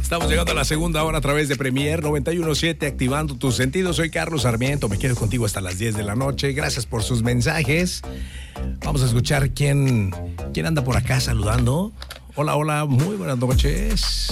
Estamos llegando a la segunda hora a través de Premier 91.7, activando tus sentidos. Soy Carlos Sarmiento, me quedo contigo hasta las 10 de la noche. Gracias por sus mensajes. Vamos a escuchar quién anda por acá saludando. Hola, muy buenas noches.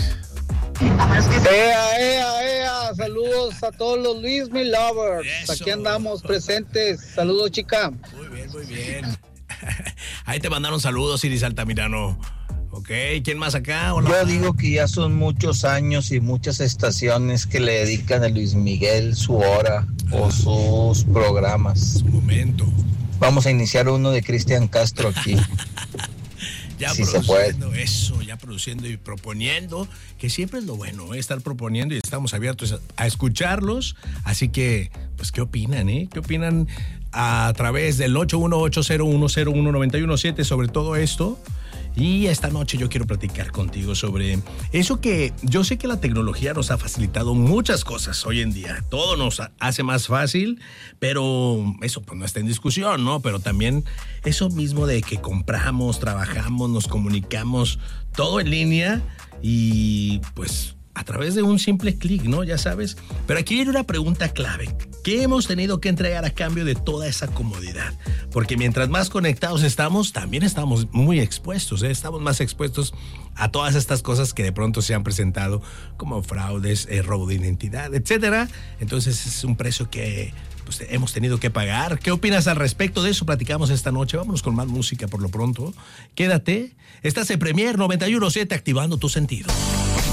Saludos a todos los Luis Me Lovers. Eso. Aquí andamos presentes. Saludos, chica. Muy bien. Ahí te mandaron saludos, Iris Altamirano. Ok, ¿quién más acá? Hola. Yo digo que ya son muchos años y muchas estaciones que le dedican a Luis Miguel su hora o sus programas. Un momento. Vamos a iniciar uno de Cristian Castro aquí. Ya sí se puede. Eso, ya produciendo y proponiendo, que siempre es lo bueno, estar proponiendo y estamos abiertos a escucharlos. Así que, pues, ¿qué opinan, ¿Qué opinan a través del 81801019117 sobre todo esto? Y esta noche yo quiero platicar contigo sobre eso, que yo sé que la tecnología nos ha facilitado muchas cosas hoy en día. Todo nos hace más fácil, pero eso pues no está en discusión, ¿no? Pero también eso mismo de que compramos, trabajamos, nos comunicamos, todo en línea y pues a través de un simple clic, ¿no? Ya sabes. Pero aquí viene una pregunta clave. ¿Qué hemos tenido que entregar a cambio de toda esa comodidad? Porque mientras más conectados estamos, también estamos muy expuestos, Estamos más expuestos a todas estas cosas que de pronto se han presentado como fraudes, robo de identidad, etcétera. Entonces es un precio que pues hemos tenido que pagar. ¿Qué opinas al respecto de eso? Platicamos esta noche. Vámonos con más música por lo pronto. Quédate. Estás en Premier 91.7, activando tus sentidos.